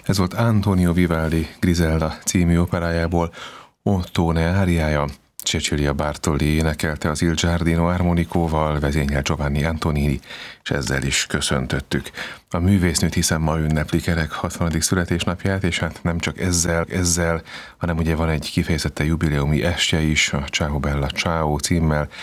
Ez volt Antonio Vivaldi Griselda című operájából Ottone áriája. Cecilia Bartoli énekelte az Il Giardino armonikóval, vezényel Giovanni Antonini, és ezzel is köszöntöttük a művésznőt, hiszen ma ünnepli kerek 60. születésnapját, és hát nem csak ezzel, hanem ugye van egy kifejezetten jubileumi estje is, a Ciao Bella Ciao címmel,